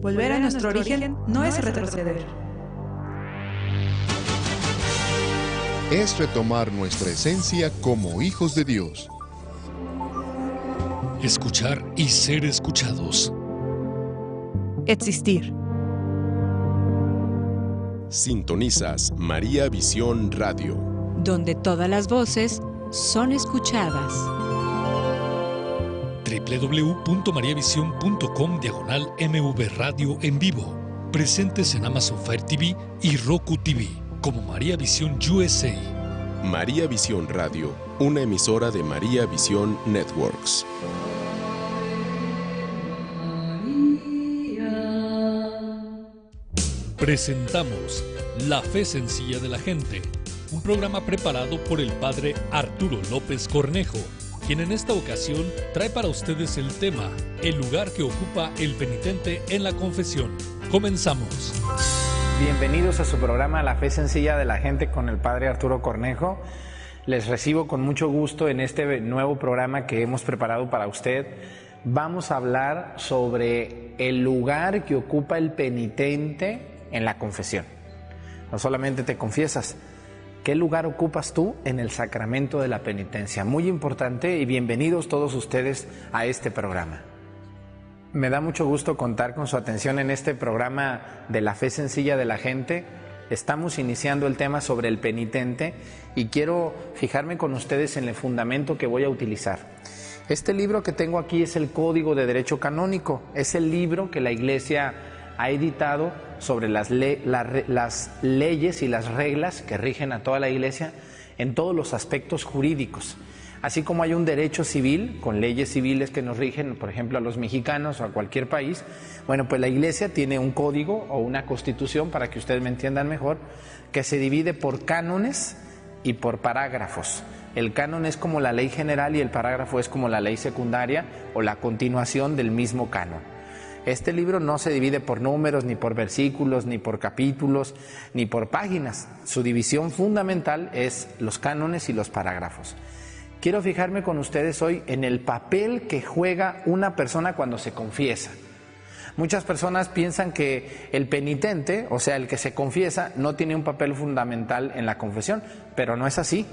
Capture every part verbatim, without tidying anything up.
Volver a nuestro origen no es retroceder. Es retomar nuestra esencia como hijos de Dios. Escuchar y ser escuchados. Existir. Sintonizas María Visión Radio, donde todas las voces son escuchadas. doble u doble u doble u punto maría visión punto com diagonal M V Radio en vivo. Presentes en Amazon Fire T V y Roku T V como María Visión U S A. María Visión Radio, una emisora de María Visión Networks. Presentamos La Fe Sencilla de la Gente, un programa preparado por el padre Arturo López Cornejo, quien en esta ocasión trae para ustedes el tema, el lugar que ocupa el penitente en la confesión. Comenzamos. Bienvenidos a su programa La Fe Sencilla de la Gente con el padre Arturo Cornejo. Les recibo con mucho gusto en este nuevo programa que hemos preparado para usted. Vamos a hablar sobre el lugar que ocupa el penitente en la confesión. No solamente te confiesas, ¿qué lugar ocupas tú en el sacramento de la penitencia? Muy importante, y bienvenidos todos ustedes a este programa. Me da mucho gusto contar con su atención en este programa de La Fe Sencilla de la Gente. Estamos iniciando el tema sobre el penitente y quiero fijarme con ustedes en el fundamento que voy a utilizar. Este libro que tengo aquí es el Código de Derecho Canónico. Es el libro que la Iglesia ha editado sobre las, le la, las leyes y las reglas que rigen a toda la Iglesia en todos los aspectos jurídicos. Así como hay un derecho civil, con leyes civiles que nos rigen, por ejemplo, a los mexicanos o a cualquier país, bueno, pues la Iglesia tiene un código o una constitución, para que ustedes me entiendan mejor, que se divide por cánones y por parágrafos. El canon es como la ley general y el parágrafo es como la ley secundaria o la continuación del mismo canon. Este libro no se divide por números, ni por versículos, ni por capítulos, ni por páginas. Su división fundamental es los cánones y los parágrafos. Quiero fijarme con ustedes hoy en el papel que juega una persona cuando se confiesa. Muchas personas piensan que el penitente, o sea, el que se confiesa, no tiene un papel fundamental en la confesión, pero no es así.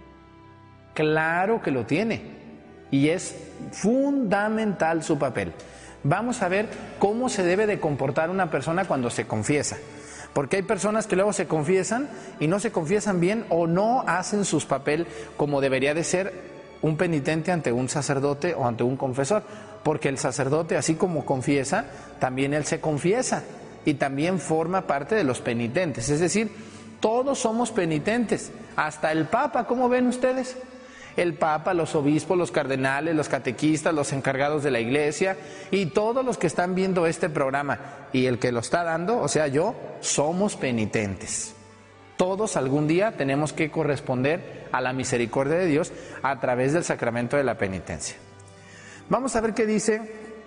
Claro que lo tiene, y es fundamental su papel. Vamos a ver cómo se debe de comportar una persona cuando se confiesa. Porque hay personas que luego se confiesan y no se confiesan bien o no hacen su papel como debería de ser un penitente ante un sacerdote o ante un confesor. Porque el sacerdote, así como confiesa, también él se confiesa y también forma parte de los penitentes. Es decir, todos somos penitentes, hasta el Papa, ¿cómo ven ustedes? El Papa, los obispos, los cardenales, los catequistas, los encargados de la Iglesia y todos los que están viendo este programa y el que lo está dando, o sea yo, somos penitentes. Todos algún día tenemos que corresponder a la misericordia de Dios a través del sacramento de la penitencia. Vamos a ver qué dice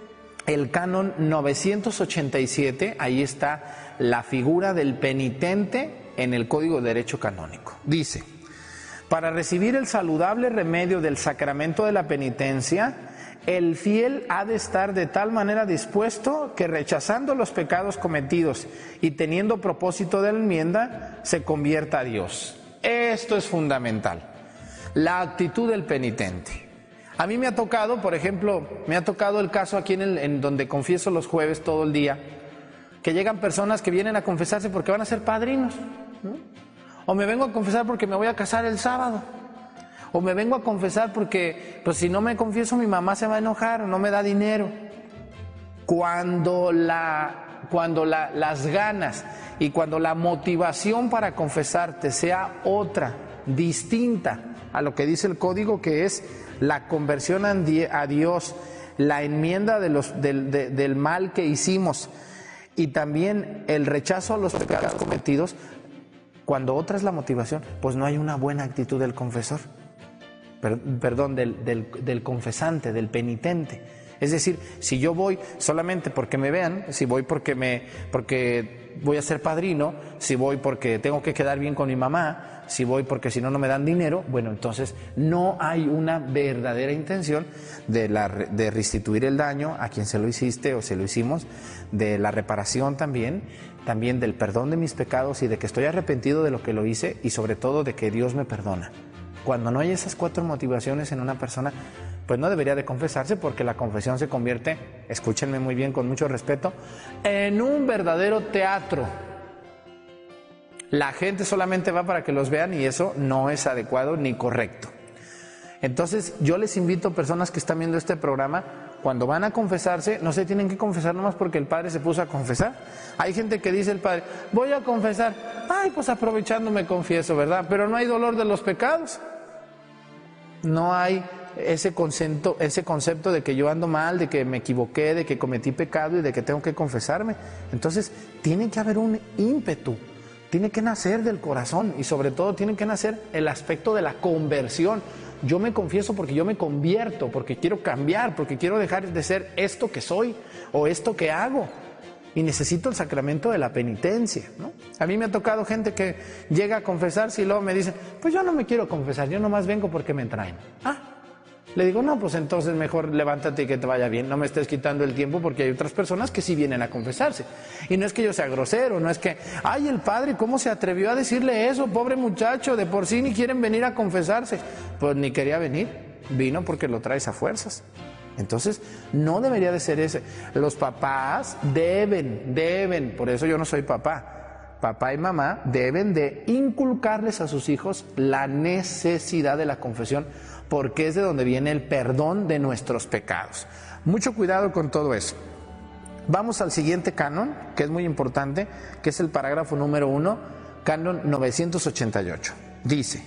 el canon novecientos ochenta y siete, ahí está la figura del penitente en el Código de Derecho Canónico. Dice: para recibir el saludable remedio del sacramento de la penitencia, el fiel ha de estar de tal manera dispuesto que, rechazando los pecados cometidos y teniendo propósito de la enmienda, se convierta a Dios. Esto es fundamental, la actitud del penitente. A mí me ha tocado, por ejemplo, me ha tocado el caso aquí en, el, en donde confieso los jueves todo el día, que llegan personas que vienen a confesarse porque van a ser padrinos, ¿no? O me vengo a confesar porque me voy a casar el sábado. O me vengo a confesar porque, pues si no me confieso, mi mamá se va a enojar o no me da dinero. Cuando, la, cuando la, las ganas y cuando la motivación para confesarte sea otra, distinta a lo que dice el código, que es la conversión a Dios, la enmienda de los, del, de, del mal que hicimos y también el rechazo a los pecados cometidos. Cuando otra es la motivación, pues no hay una buena actitud del confesor, per, perdón, del, del, del confesante, del penitente. Es decir, si yo voy solamente porque me vean, si voy porque, me, porque voy a ser padrino, si voy porque tengo que quedar bien con mi mamá, si voy porque si no, no me dan dinero, bueno, entonces no hay una verdadera intención de, la, de restituir el daño a quien se lo hiciste o se lo hicimos, de la reparación también, también del perdón de mis pecados y de que estoy arrepentido de lo que lo hice y sobre todo de que Dios me perdona. Cuando no hay esas cuatro motivaciones en una persona, pues no debería de confesarse, porque la confesión se convierte, escúchenme muy bien con mucho respeto, en un verdadero teatro. La gente solamente va para que los vean y eso no es adecuado ni correcto. Entonces yo les invito, personas que están viendo este programa, cuando van a confesarse, no se tienen que confesar nomás porque el padre se puso a confesar. Hay gente que dice el padre, voy a confesar, ay, pues aprovechando me confieso, ¿verdad? Pero no hay dolor de los pecados. No hay ese concepto, ese concepto de que yo ando mal, de que me equivoqué, de que cometí pecado y de que tengo que confesarme. Entonces tiene que haber un ímpetu, tiene que nacer del corazón y sobre todo tiene que nacer el aspecto de la conversión. Yo me confieso porque yo me convierto, porque quiero cambiar, porque quiero dejar de ser esto que soy o esto que hago. Y necesito el sacramento de la penitencia, ¿no? A mí me ha tocado gente que llega a confesarse y luego me dicen, pues yo no me quiero confesar, yo nomás vengo porque me traen. Ah, le digo, no, pues entonces mejor levántate y que te vaya bien, no me estés quitando el tiempo porque hay otras personas que sí vienen a confesarse. Y no es que yo sea grosero, no es que, ay, el padre, ¿cómo se atrevió a decirle eso? Pobre muchacho, de por sí ni quieren venir a confesarse. Pues ni quería venir, vino porque lo traes a fuerzas. Entonces, no debería de ser ese. Los papás deben, deben, por eso yo no soy papá, papá y mamá deben de inculcarles a sus hijos la necesidad de la confesión, porque es de donde viene el perdón de nuestros pecados. Mucho cuidado con todo eso. Vamos al siguiente canon, que es muy importante, que es el parágrafo número uno, canon novecientos ochenta y ocho. Dice,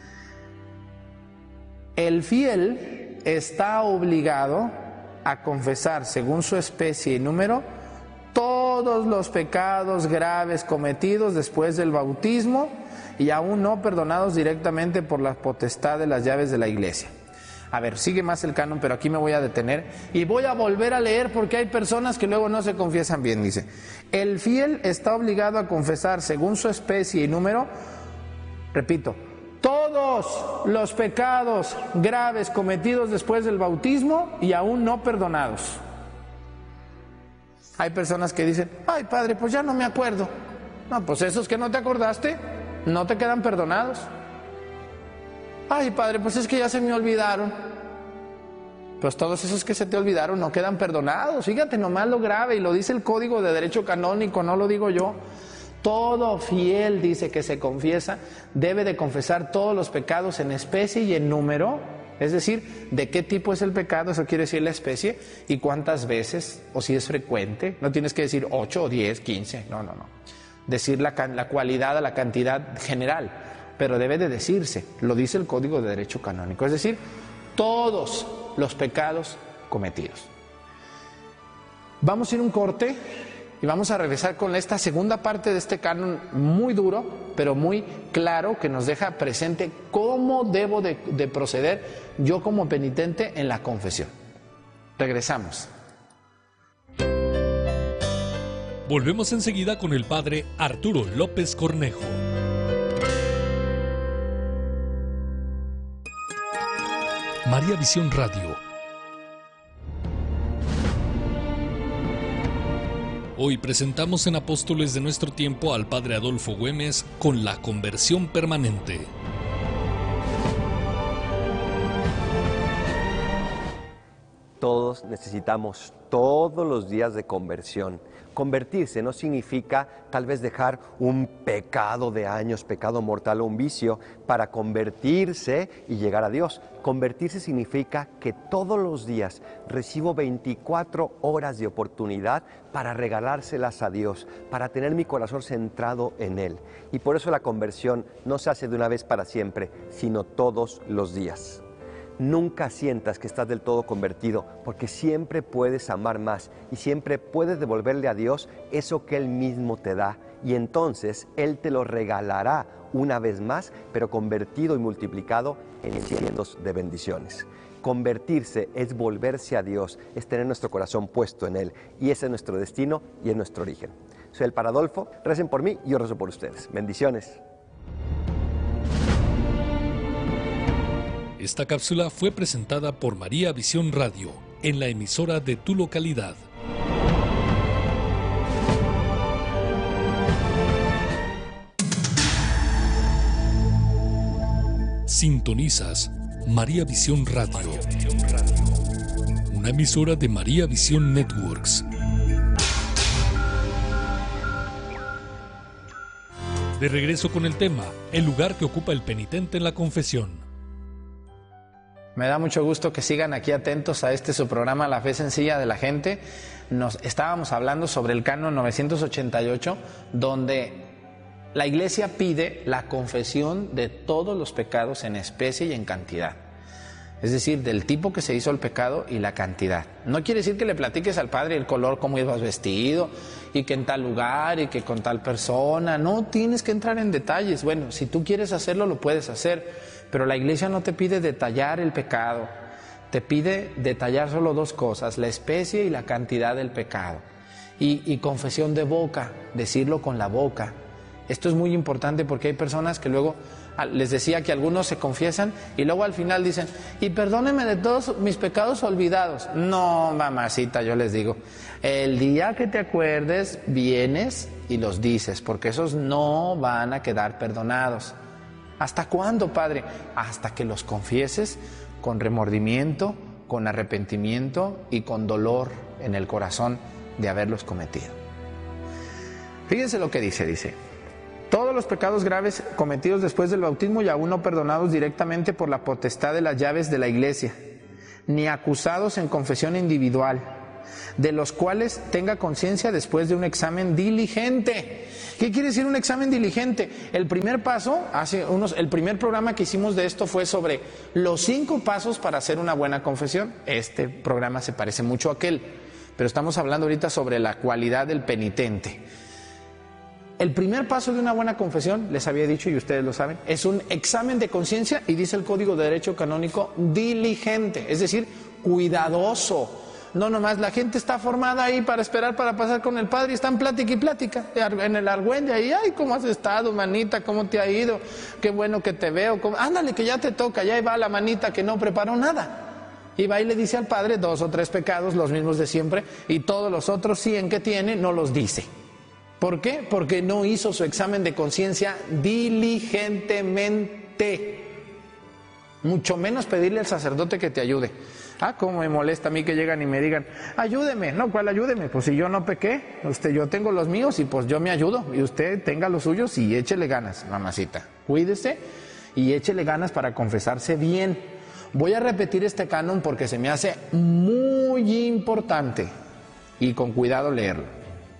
el fiel está obligado a confesar según su especie y número todos los pecados graves cometidos después del bautismo y aún no perdonados directamente por la potestad de las llaves de la iglesia. A ver, sigue más el canon, pero aquí me voy a detener y voy a volver a leer porque hay personas que luego no se confiesan bien. Dice, el fiel está obligado a confesar según su especie y número, repito, todos los pecados graves cometidos después del bautismo y aún no perdonados. Hay personas que dicen, ay padre, pues ya no me acuerdo. No, pues esos que no te acordaste, no te quedan perdonados. Ay padre, pues es que ya se me olvidaron. Pues todos esos que se te olvidaron no quedan perdonados. Fíjate nomás lo grave, y lo dice el Código de Derecho Canónico, no lo digo yo. Todo fiel, dice, que se confiesa, debe de confesar todos los pecados en especie y en número. Es decir, de qué tipo es el pecado, eso quiere decir la especie, y cuántas veces, o si es frecuente. No tienes que decir ocho o diez, quince, no, no, no. Decir la, la cualidad a la cantidad general, pero debe de decirse, lo dice el Código de Derecho Canónico, es decir, todos los pecados cometidos. Vamos a ir a un corte y vamos a regresar con esta segunda parte de este canon muy duro, pero muy claro, que nos deja presente cómo debo de, de proceder yo como penitente en la confesión. Regresamos. Volvemos enseguida con el padre Arturo López Cornejo. María Visión Radio. Hoy presentamos en Apóstoles de Nuestro Tiempo al padre Adolfo Güemes con la conversión permanente. Todos necesitamos todos los días de conversión. Convertirse no significa tal vez dejar un pecado de años, pecado mortal o un vicio para convertirse y llegar a Dios. Convertirse significa que todos los días recibo veinticuatro horas de oportunidad para regalárselas a Dios, para tener mi corazón centrado en Él. Y por eso la conversión no se hace de una vez para siempre, sino todos los días. Nunca sientas que estás del todo convertido, porque siempre puedes amar más y siempre puedes devolverle a Dios eso que Él mismo te da, y entonces Él te lo regalará una vez más, pero convertido y multiplicado en cientos de bendiciones. Convertirse es volverse a Dios, es tener nuestro corazón puesto en Él. Y ese es nuestro destino y es nuestro origen. Soy el Padre Adolfo, recen por mí y yo rezo por ustedes. Bendiciones. Esta cápsula fue presentada por María Visión Radio en la emisora de tu localidad. Sintonizas María Visión Radio, una emisora de María Visión Networks. De regreso con el tema, el lugar que ocupa el penitente en la confesión. Me da mucho gusto que sigan aquí atentos a este su programa La Fe Sencilla de la Gente. Nos estábamos hablando sobre el canon novecientos ochenta y ocho, donde la Iglesia pide la confesión de todos los pecados en especie y en cantidad. Es decir, del tipo que se hizo el pecado y la cantidad. No quiere decir que le platiques al Padre el color, cómo ibas vestido, y que en tal lugar, y que con tal persona. No tienes que entrar en detalles. Bueno, si tú quieres hacerlo, lo puedes hacer. Pero la Iglesia no te pide detallar el pecado. Te pide detallar solo dos cosas, la especie y la cantidad del pecado. Y, y confesión de boca, decirlo con la boca. Esto es muy importante porque hay personas que luego, les decía que algunos se confiesan y luego al final dicen, y perdóneme de todos mis pecados olvidados. No, mamacita, yo les digo, el día que te acuerdes, vienes y los dices, porque esos no van a quedar perdonados. ¿Hasta cuándo, Padre? Hasta que los confieses con remordimiento, con arrepentimiento y con dolor en el corazón de haberlos cometido. Fíjense lo que dice, dice... Todos los pecados graves cometidos después del bautismo y aún no perdonados directamente por la potestad de las llaves de la Iglesia, ni acusados en confesión individual, de los cuales tenga conciencia después de un examen diligente. ¿Qué quiere decir un examen diligente? El primer paso, hace unos, el primer programa que hicimos de esto fue sobre los cinco pasos para hacer una buena confesión. Este programa se parece mucho a aquel, pero estamos hablando ahorita sobre la cualidad del penitente. El primer paso de una buena confesión, les había dicho y ustedes lo saben, es un examen de conciencia y dice el Código de Derecho Canónico diligente, es decir, cuidadoso. No nomás la gente está formada ahí para esperar para pasar con el Padre y están plática y plática en el argüende ahí, ay, ¿cómo has estado, manita? ¿Cómo te ha ido? Qué bueno que te veo. ¿Cómo? Ándale, que ya te toca, ya va la manita que no preparó nada. Y va y le dice al Padre dos o tres pecados, los mismos de siempre, y todos los otros cien que tiene no los dice. ¿Por qué? Porque no hizo su examen de conciencia diligentemente. Mucho menos pedirle al sacerdote que te ayude. Ah, cómo me molesta a mí que llegan y me digan, ayúdeme. No, ¿cuál ayúdeme? Pues si yo no pequé, usted, yo tengo los míos y pues yo me ayudo. Y usted tenga los suyos y échele ganas, mamacita. Cuídese y échele ganas para confesarse bien. Voy a repetir este canon porque se me hace muy importante y con cuidado leerlo.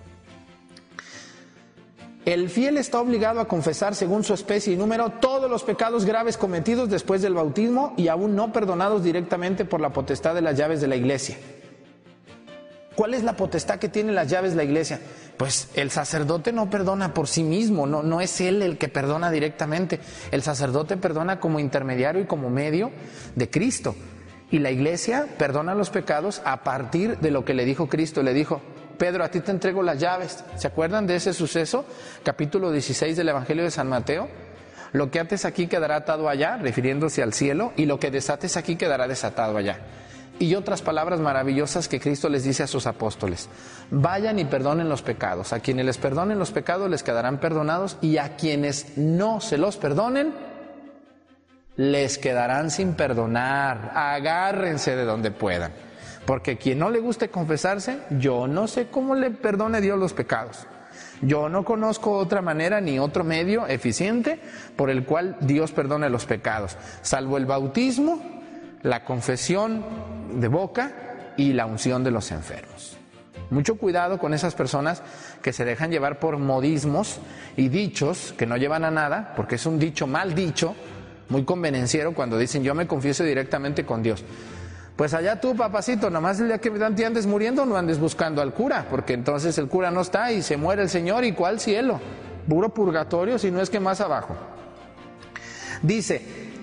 El fiel está obligado a confesar según su especie y número todos los pecados graves cometidos después del bautismo y aún no perdonados directamente por la potestad de las llaves de la Iglesia. ¿Cuál es la potestad que tienen las llaves de la Iglesia? Pues el sacerdote no perdona por sí mismo, no, no es él el que perdona directamente. El sacerdote perdona como intermediario y como medio de Cristo. Y la Iglesia perdona los pecados a partir de lo que le dijo Cristo. Le dijo, Pedro, a ti te entrego las llaves. ¿Se acuerdan de ese suceso? Capítulo dieciséis del Evangelio de San Mateo. Lo que ates aquí quedará atado allá, refiriéndose al cielo, y lo que desates aquí quedará desatado allá. Y otras palabras maravillosas que Cristo les dice a sus apóstoles. Vayan y perdonen los pecados. A quienes les perdonen los pecados les quedarán perdonados, y a quienes no se los perdonen, les quedarán sin perdonar. Agárrense de donde puedan. Porque quien no le guste confesarse, yo no sé cómo le perdone Dios los pecados. Yo no conozco otra manera ni otro medio eficiente por el cual Dios perdone los pecados, salvo el bautismo, la confesión de boca y la unción de los enfermos. Mucho cuidado con esas personas que se dejan llevar por modismos y dichos que no llevan a nada, porque es un dicho mal dicho, muy convenenciero cuando dicen yo me confieso directamente con Dios. Pues allá tú, papacito, nomás el día que te andes muriendo no andes buscando al cura, porque entonces el cura no está y se muere el Señor, ¿y cuál cielo? Puro purgatorio, si no es que más abajo. Dice,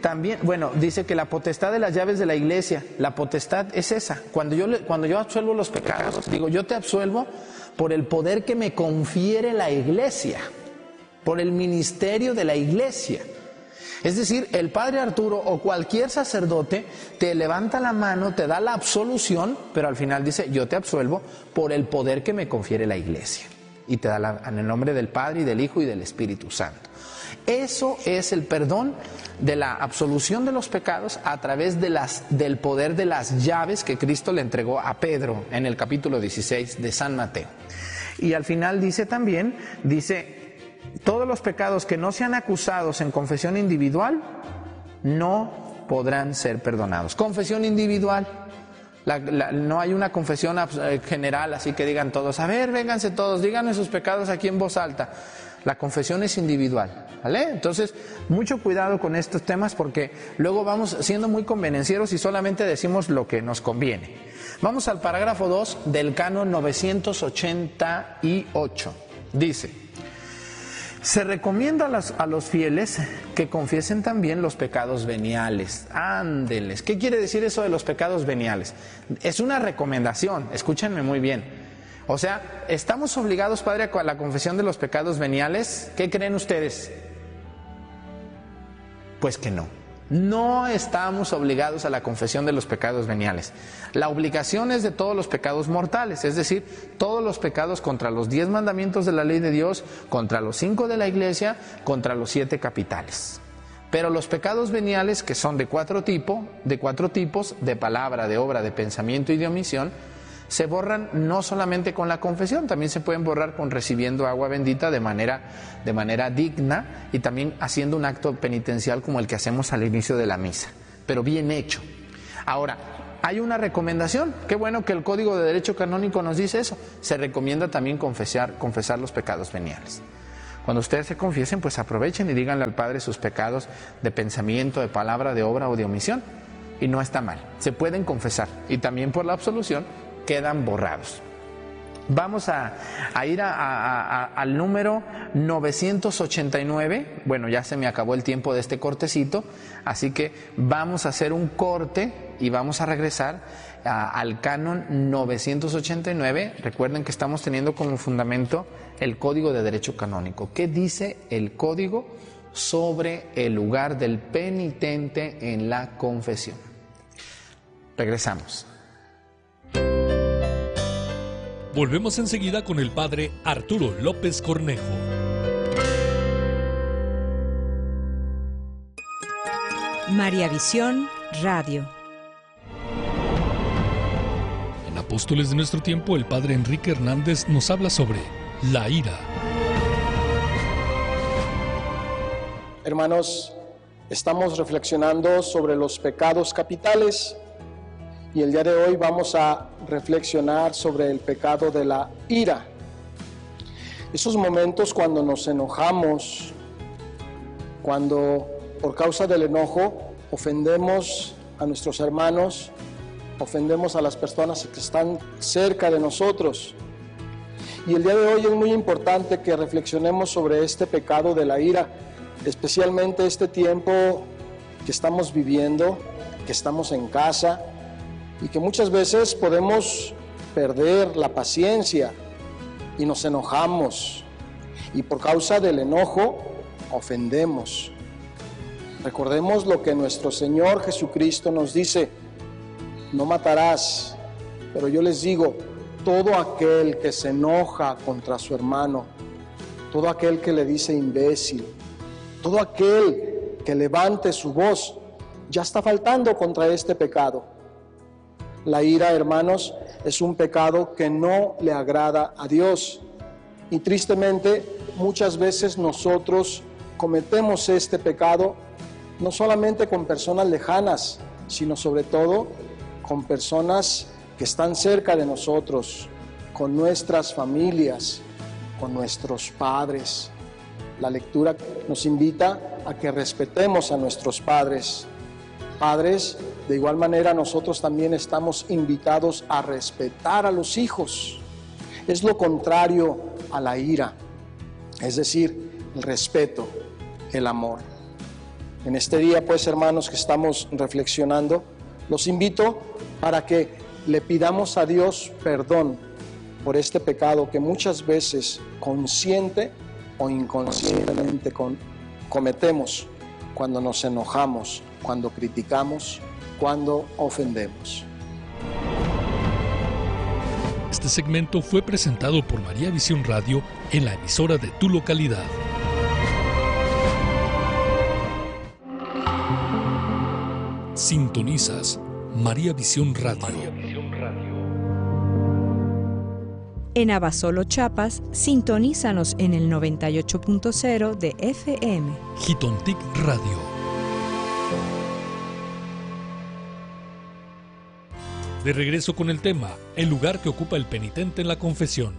también, bueno, dice que la potestad de las llaves de la iglesia, la potestad es esa. Cuando yo, le, cuando yo absuelvo los pecados, digo, yo te absuelvo por el poder que me confiere la iglesia, por el ministerio de la iglesia. Es decir, el padre Arturo o cualquier sacerdote te levanta la mano, te da la absolución, pero al final dice, yo te absuelvo por el poder que me confiere la iglesia. Y te da la, en el nombre del Padre y del Hijo y del Espíritu Santo. Eso es el perdón de la absolución de los pecados a través de las, del poder de las llaves que Cristo le entregó a Pedro en el capítulo dieciséis de San Mateo. Y al final dice también, dice, todos los pecados que no sean acusados en confesión individual no podrán ser perdonados. Confesión individual. La, la, no hay una confesión general, así que digan todos, a ver, vénganse todos, díganme sus pecados aquí en voz alta. La confesión es individual, ¿vale? Entonces, mucho cuidado con estos temas porque luego vamos siendo muy convenencieros y solamente decimos lo que nos conviene. Vamos al parágrafo dos del canon novecientos ochenta y ocho. Dice, se recomienda a, las, a los fieles que confiesen también los pecados veniales. Ándeles. ¿Qué quiere decir eso de los pecados veniales? Es una recomendación, escúchenme muy bien. O sea, ¿estamos obligados, Padre, a la confesión de los pecados veniales? ¿Qué creen ustedes? Pues que no. No estamos obligados a la confesión de los pecados veniales. La obligación es de todos los pecados mortales, es decir, todos los pecados contra los diez mandamientos de la ley de Dios, contra los cinco de la iglesia, contra los siete capitales. Pero los pecados veniales, que son de cuatro tipos, de cuatro tipos, de palabra, de obra, de pensamiento y de omisión, se borran no solamente con la confesión, también se pueden borrar con recibiendo agua bendita de manera, de manera digna y también haciendo un acto penitencial como el que hacemos al inicio de la misa, pero bien hecho. Ahora, hay una recomendación, qué bueno que el Código de Derecho Canónico nos dice eso, se recomienda también confesar, confesar los pecados veniales. Cuando ustedes se confiesen, pues aprovechen y díganle al Padre sus pecados de pensamiento, de palabra, de obra o de omisión, y no está mal, se pueden confesar y también por la absolución quedan borrados. Vamos a, a ir a, a, a, al número novecientos ochenta y nueve. Bueno, ya se me acabó el tiempo de este cortecito, así que vamos a hacer un corte y vamos a regresar a, al canon novecientos ochenta y nueve. Recuerden que estamos teniendo como fundamento el Código de Derecho Canónico. ¿Qué dice el Código sobre el lugar del penitente en la confesión? Regresamos. Volvemos enseguida con el padre Arturo López Cornejo. María Visión Radio. En Apóstoles de nuestro tiempo, el padre Enrique Hernández nos habla sobre la ira. Hermanos, estamos reflexionando sobre los pecados capitales. Y el día de hoy vamos a reflexionar sobre el pecado de la ira. Esos momentos cuando nos enojamos, cuando por causa del enojo ofendemos a nuestros hermanos, ofendemos a las personas que están cerca de nosotros. Y el día de hoy es muy importante que reflexionemos sobre este pecado de la ira, especialmente este tiempo que estamos viviendo, que estamos en casa, y que muchas veces podemos perder la paciencia y nos enojamos y por causa del enojo ofendemos. Recordemos lo que nuestro Señor Jesucristo nos dice: no matarás, pero yo les digo, todo aquel que se enoja contra su hermano, todo aquel que le dice imbécil, todo aquel que levante su voz, ya está faltando contra este pecado. La ira, hermanos, es un pecado que no le agrada a Dios. Y tristemente, muchas veces nosotros cometemos este pecado, no solamente con personas lejanas, sino sobre todo con personas que están cerca de nosotros, con nuestras familias, con nuestros padres. La lectura nos invita a que respetemos a nuestros padres. Padres, de igual manera nosotros también estamos invitados a respetar a los hijos. Es lo contrario a la ira, es decir, el respeto, el amor. En este día, pues, hermanos, que estamos reflexionando, los invito para que le pidamos a Dios perdón por este pecado que muchas veces, consciente o inconscientemente, con, cometemos cuando nos enojamos, cuando criticamos, cuando ofendemos. Este segmento fue presentado por María Visión Radio en la emisora de tu localidad. Sintonizas María Visión Radio. En Abasolo, Chiapas, sintonízanos en el noventa y ocho punto cero de F M. Jitontic Radio. De regreso con el tema, el lugar que ocupa el penitente en la confesión.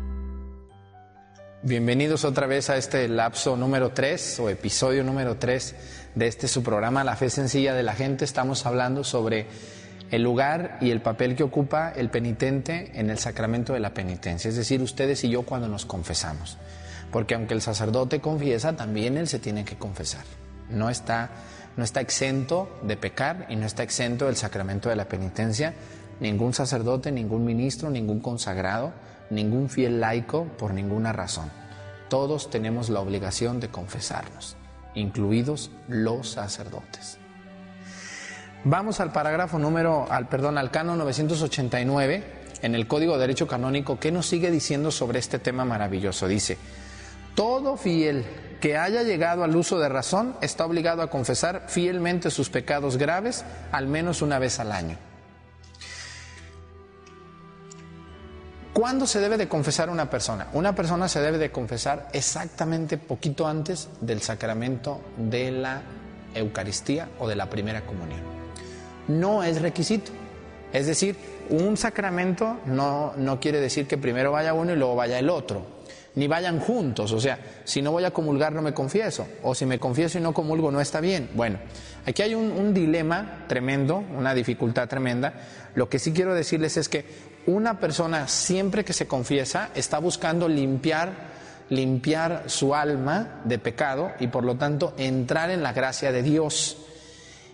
Bienvenidos otra vez a este lapso número tres o episodio número tres de este su programa La Fe Sencilla de la Gente. Estamos hablando sobre el lugar y el papel que ocupa el penitente en el sacramento de la penitencia, es decir, ustedes y yo cuando nos confesamos. Porque aunque el sacerdote confiesa, también él se tiene que confesar. No está, no está exento de pecar y no está exento del sacramento de la penitencia ningún sacerdote, ningún ministro, ningún consagrado, ningún fiel laico por ninguna razón. Todos tenemos la obligación de confesarnos, incluidos los sacerdotes. Vamos al parágrafo número, al perdón, al canon novecientos ochenta y nueve en el Código de Derecho Canónico. ¿Qué nos sigue diciendo sobre este tema maravilloso? Dice: todo fiel que haya llegado al uso de razón está obligado a confesar fielmente sus pecados graves al menos una vez al año. ¿Cuándo se debe de confesar una persona? Una persona se debe de confesar exactamente poquito antes del sacramento de la Eucaristía o de la primera comunión. No es requisito. Es decir, un sacramento no, no quiere decir que primero vaya uno y luego vaya el otro. Ni vayan juntos, o sea, si no voy a comulgar no me confieso, o si me confieso y no comulgo no está bien. Bueno, aquí hay un, un dilema tremendo, una dificultad tremenda. Lo que sí quiero decirles es que una persona siempre que se confiesa está buscando limpiar, limpiar su alma de pecado y por lo tanto entrar en la gracia de Dios.